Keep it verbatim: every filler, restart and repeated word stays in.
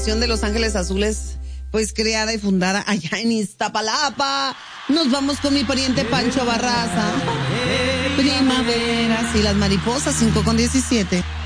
de Los Ángeles Azules, pues creada y fundada allá en Iztapalapa. Nos vamos con mi pariente Pancho Barraza. Primaveras y las mariposas, cinco con diecisiete.